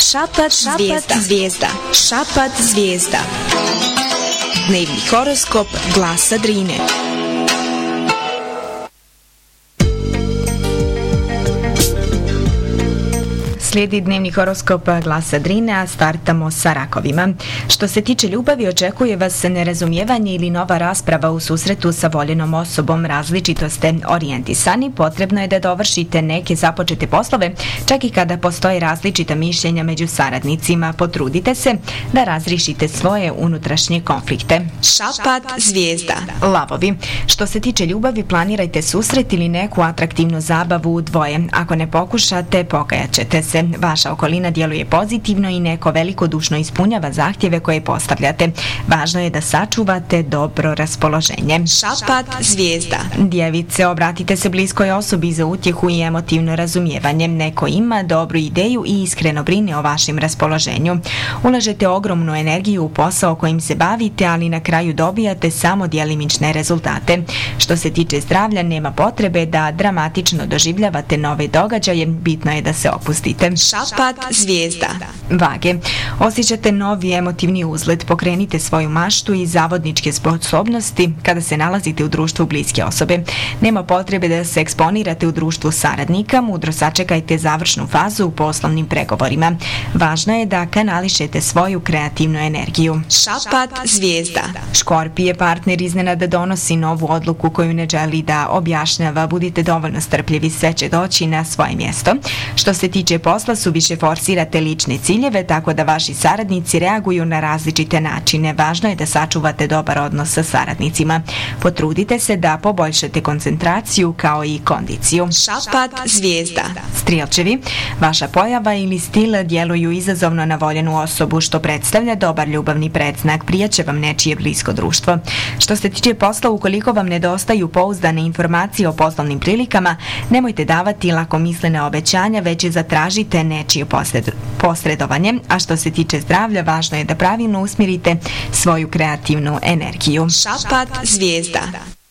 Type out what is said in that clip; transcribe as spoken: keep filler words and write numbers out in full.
Šapat zvijezda. zvijezda. Šapat zvijezda. Dnevni horoskop Glasa Drine. Slijedi dnevni horoskop Glasa Drine, a startamo sa rakovima. Što se tiče ljubavi, očekuje vas nerazumijevanje ili nova rasprava u susretu sa voljenom osobom. Različito ste orijentisani, potrebno je da dovršite neke započete poslove, čak i kada postoje različita mišljenja među saradnicima. Potrudite se da razrišite svoje unutrašnje konflikte. Šapat zvijezda. Lavovi. Što se tiče ljubavi, planirajte susret ili neku atraktivnu zabavu u dvoje. Ako ne pokušate, pokajat ćete se. Vaša okolina djeluje pozitivno i neko velikodušno ispunjava zahtjeve koje postavljate. Važno je da sačuvate dobro raspoloženje. Šapat zvijezda. Djevice, obratite se bliskoj osobi za utjehu i emotivno razumijevanje. Neko ima dobru ideju i iskreno brine o vašem raspoloženju. Ulažete ogromnu energiju u posao kojim se bavite, ali na kraju dobijate samo djelimične rezultate. Što se tiče zdravlja, nema potrebe da dramatično doživljavate nove događaje, bitno je da se opustite. Šapat zvijezda. Vage. Osjećate novi emotivni uzlet, pokrenite svoju maštu i zavodničke sposobnosti kada se nalazite u društvu bliske osobe. Nema potrebe da se eksponirate u društvu saradnika, mudro sačekajte završnu fazu u poslovnim pregovorima. Važno je da kanališete svoju kreativnu energiju. Šapat zvijezda. Škorpije, partner iznenada donosi novu odluku koju ne želi da objašnjava. Budite dovoljno strpljivi, sve će doći na svoje mjesto. Što se tiče posla, suviše forsirate lične ciljeve, tako da vaši saradnici reaguju na različite načine. Važno je da sačuvate dobar odnos sa saradnicima. Potrudite se da poboljšate koncentraciju kao i kondiciju. Šapat zvijezda. Strijelčevi, vaša pojava ili stil djeluju izazovno na voljenu osobu, što predstavlja dobar ljubavni predznak. Prijaće vam nečije blisko društvo. Što se tiče posla, ukoliko vam nedostaju pouzdane informacije o poslovnim prilikama, nemojte davati lakomislene obećanja, već je zatražite nečije posredovanje. A što se tiče zdravlja, važno je da pravilno usmjerite svoju kreativnu energiju. Šapat zvijezda.